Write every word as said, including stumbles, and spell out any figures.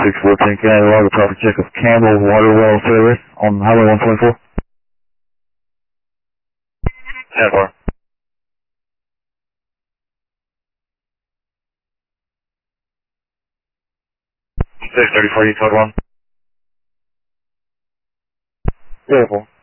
six fourteen, can I log a proper check of Campbell water well failure on Highway one twenty-four? ten four. six thirty-four, you code one. Beautiful.